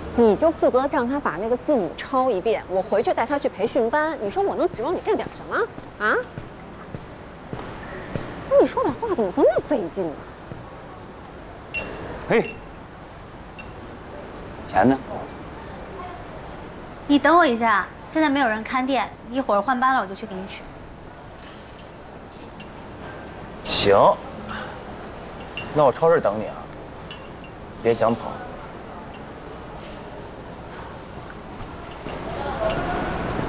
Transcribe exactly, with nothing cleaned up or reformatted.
你就负责让他把那个字母抄一遍，我回去带他去培训班。你说我能指望你干点什么啊？那你说点话怎么这么费劲呢？ 嘿，钱呢？ 你等我一下，现在没有人看店，一会儿换班了我就去给你取。 行，那我超市等你啊，别想跑。